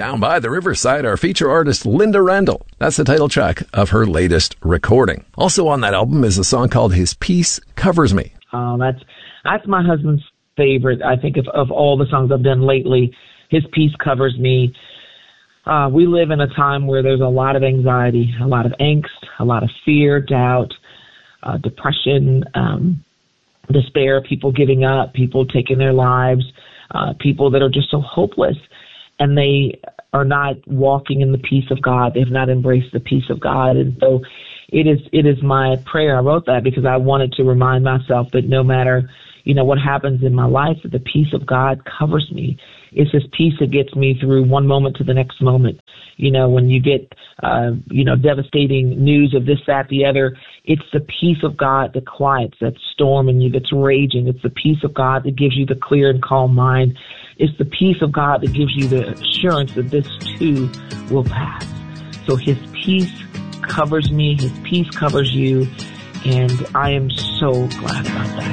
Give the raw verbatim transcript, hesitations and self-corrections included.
Down by the Riverside, our feature artist, Linda Randall. That's the title track of her latest recording. Also on that album is a song called His Peace Covers Me. Oh, that's that's my husband's favorite, I think, of, of all the songs I've done lately. His Peace Covers Me. Uh, we live in a time where there's a lot of anxiety, a lot of angst, a lot of fear, doubt, uh, depression, um, despair, people giving up, people taking their lives, uh, people that are just so hopeless, and they are not walking in the peace of God. They have not embraced the peace of God. And so it is it is my prayer. I wrote that because I wanted to remind myself that no matter, you know, what happens in my life, that the peace of God covers me. It's this peace that gets me through one moment to the next moment. You know, when you get, uh, you know, devastating news of this, that, the other, it's the peace of God that quiets that storm in you that's raging. It's the peace of God that gives you the clear and calm mind. It's the peace of God that gives you the assurance that this too will pass. So his peace covers me. His peace covers you. And I am so glad about that.